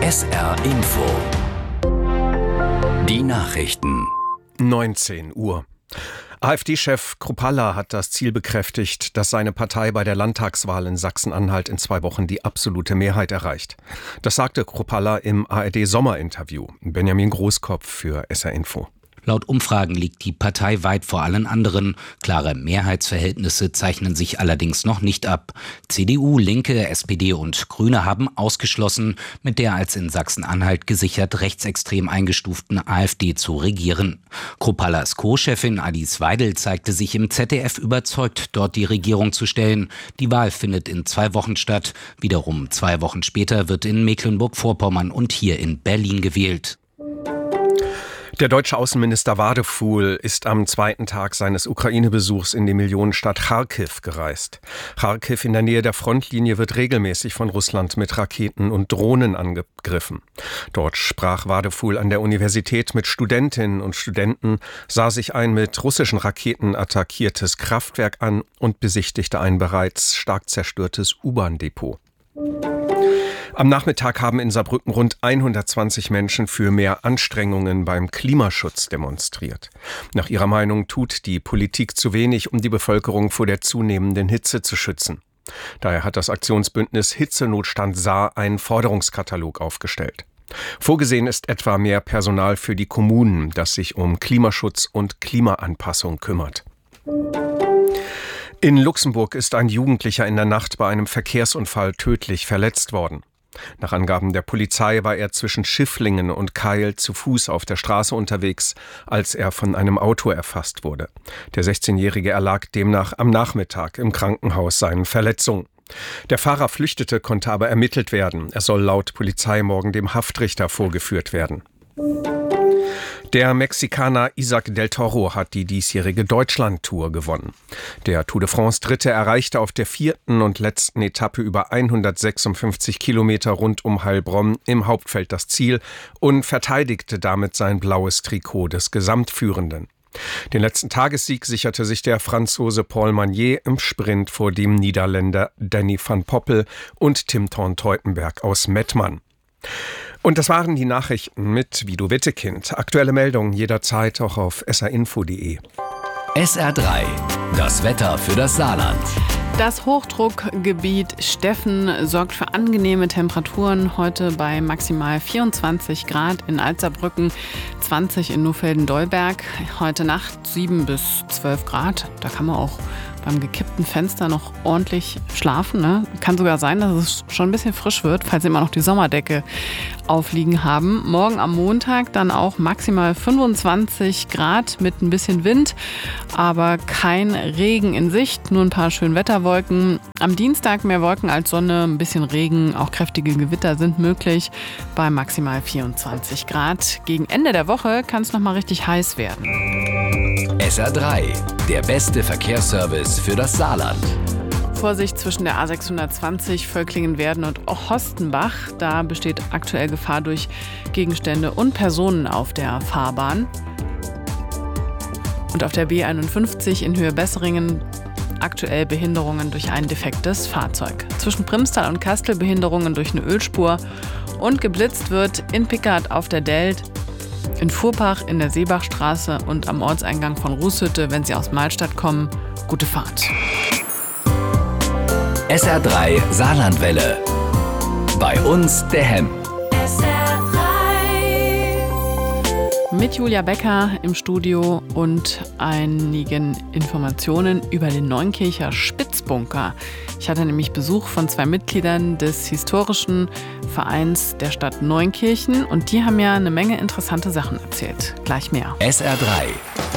SR Info. Die Nachrichten. 19 Uhr. AfD-Chef Kruppalla hat das Ziel bekräftigt, dass seine Partei bei der Landtagswahl in Sachsen-Anhalt in 2 Wochen die absolute Mehrheit erreicht. Das sagte Kruppalla im ARD-Sommerinterview. Benjamin Großkopf für SR Info. Laut Umfragen liegt die Partei weit vor allen anderen. Klare Mehrheitsverhältnisse zeichnen sich allerdings noch nicht ab. CDU, Linke, SPD und Grüne haben ausgeschlossen, mit der als in Sachsen-Anhalt gesichert rechtsextrem eingestuften AfD zu regieren. Kruppallas Co-Chefin Alice Weidel zeigte sich im ZDF überzeugt, dort die Regierung zu stellen. Die Wahl findet in 2 Wochen statt. Wiederum 2 Wochen später wird in Mecklenburg-Vorpommern und hier in Berlin gewählt. Der deutsche Außenminister Wadefuhl ist am 2. Tag seines Ukraine-Besuchs in die Millionenstadt Charkiw gereist. Charkiw in der Nähe der Frontlinie wird regelmäßig von Russland mit Raketen und Drohnen angegriffen. Dort sprach Wadefuhl an der Universität mit Studentinnen und Studenten, sah sich ein mit russischen Raketen attackiertes Kraftwerk an und besichtigte ein bereits stark zerstörtes U-Bahn-Depot. Am Nachmittag haben in Saarbrücken rund 120 Menschen für mehr Anstrengungen beim Klimaschutz demonstriert. Nach ihrer Meinung tut die Politik zu wenig, um die Bevölkerung vor der zunehmenden Hitze zu schützen. Daher hat das Aktionsbündnis Hitzenotstand Saar einen Forderungskatalog aufgestellt. Vorgesehen ist etwa mehr Personal für die Kommunen, das sich um Klimaschutz und Klimaanpassung kümmert. In Luxemburg ist ein Jugendlicher in der Nacht bei einem Verkehrsunfall tödlich verletzt worden. Nach Angaben der Polizei war er zwischen Schifflingen und Keil zu Fuß auf der Straße unterwegs, als er von einem Auto erfasst wurde. Der 16-Jährige erlag demnach am Nachmittag im Krankenhaus seinen Verletzungen. Der Fahrer flüchtete, konnte aber ermittelt werden. Er soll laut Polizei morgen dem Haftrichter vorgeführt werden. Der Mexikaner Isaac del Toro hat die diesjährige Deutschland-Tour gewonnen. Der Tour de France-Dritte erreichte auf der 4. und letzten Etappe über 156 Kilometer rund um Heilbronn im Hauptfeld das Ziel und verteidigte damit sein blaues Trikot des Gesamtführenden. Den letzten Tagessieg sicherte sich der Franzose Paul Magnier im Sprint vor dem Niederländer Danny van Poppel und Tim Thorn-Teutenberg aus Mettmann. Und das waren die Nachrichten mit Vido Wittekind. Aktuelle Meldungen jederzeit auch auf srinfo.de. SR3, das Wetter für das Saarland. Das Hochdruckgebiet Steffen sorgt für angenehme Temperaturen. Heute bei maximal 24 Grad in Alzerbrücken, 20 in Nohfelden-Dolberg. Heute Nacht 7 bis 12 Grad. Da kann man auch beim gekippten Fenster noch ordentlich schlafen, ne? Kann sogar sein, dass es schon ein bisschen frisch wird, falls Sie immer noch die Sommerdecke aufliegen haben. Morgen am Montag dann auch maximal 25 Grad mit ein bisschen Wind, aber kein Regen in Sicht, nur ein paar Schönwetterwolken. Am Dienstag mehr Wolken als Sonne, ein bisschen Regen, auch kräftige Gewitter sind möglich bei maximal 24 Grad. Gegen Ende der Woche kann es nochmal richtig heiß werden. SR3, der beste Verkehrsservice für das Saarland. Vorsicht zwischen der A620 Völklingen-Werden und Hostenbach. Da besteht aktuell Gefahr durch Gegenstände und Personen auf der Fahrbahn. Und auf der B51 in Höhe Besseringen aktuell Behinderungen durch ein defektes Fahrzeug. Zwischen Primstal und Kastel Behinderungen durch eine Ölspur. Und geblitzt wird in Pickert auf der Delt, in Fuhrpach, in der Seebachstraße und am Ortseingang von Rußhütte, wenn Sie aus Mahlstadt kommen. Gute Fahrt. SR3 Saarlandwelle. Bei uns der Hemm. Mit Julia Becker im Studio und einigen Informationen über den Neunkircher Spitzbunker. Ich hatte nämlich Besuch von 2 Mitgliedern des historischen Vereins der Stadt Neunkirchen und die haben ja eine Menge interessante Sachen erzählt. Gleich mehr. SR3